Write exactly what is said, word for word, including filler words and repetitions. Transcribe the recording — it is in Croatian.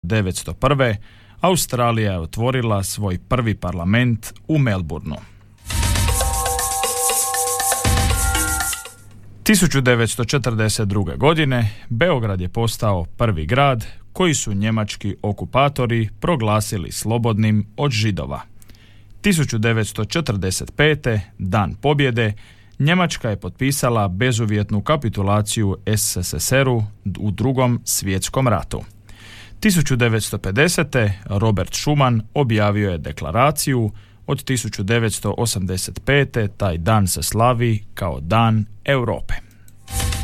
devetsto prve. Australija je otvorila svoj prvi parlament u Melbourneu. tisuću devetsto četrdeset druge. godine Beograd je postao prvi grad koji su njemački okupatori proglasili slobodnim od Židova. tisuću devetsto četrdeset pete. Dan pobjede, Njemačka je potpisala bezuvjetnu kapitulaciju es es es eru u drugom svjetskom ratu. tisuću devetsto pedesete. Robert Schuman objavio je deklaraciju. Od tisuću devetsto osamdeset pete. taj dan se slavi kao Dan Europe.